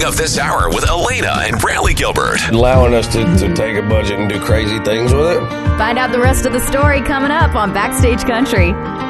up this hour with Elena and Bradley Gilbert. Allowing us to take a budget and do crazy things with it. Find out the rest of the story coming up on Backstage Country.